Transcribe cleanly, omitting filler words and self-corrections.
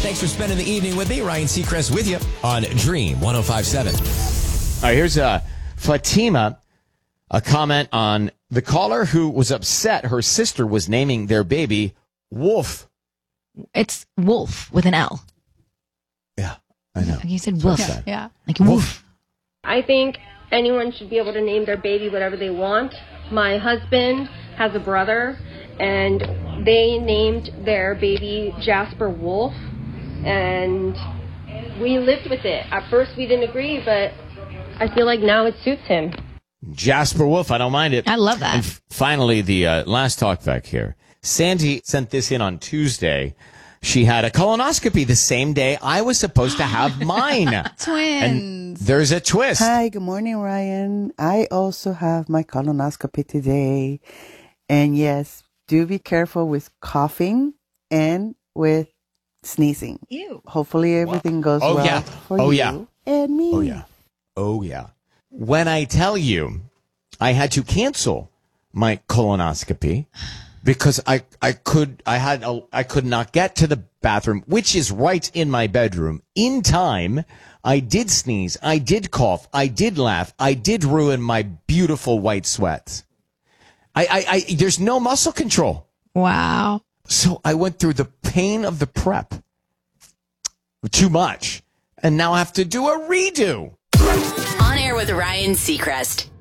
Thanks for spending the evening with me. Ryan Seacrest with you on Dream 105.7. All right, here's Fatima, a comment on the caller who was upset her sister was naming their baby Wolf. It's Wolf with an L. Yeah, I know. You said Wolf. Yeah. Like Wolf. I think anyone should be able to name their baby whatever they want. My husband has a brother, and they named their baby Jasper Wolf, and we lived with it. At first we didn't agree, but I feel like now it suits him. Jasper Wolf, I don't mind it. I love that. And finally, the last talk back here. Sandy sent this in on Tuesday. She had a colonoscopy the same day I was supposed to have mine. Twins. And there's a twist. Hi, good morning, Ryan. I also have my colonoscopy today. And yes, do be careful with coughing and with sneezing. Ew. Hopefully everything goes well for you and me. Oh, yeah. Oh, yeah. When I tell you I had to cancel my colonoscopy because I could not get to the bathroom, which is right in my bedroom, in time, I did sneeze, I did cough, I did laugh, I did ruin my beautiful white sweats. There's no muscle control. Wow. So I went through the pain of the prep. Too much. And now I have to do a redo. On air with Ryan Seacrest.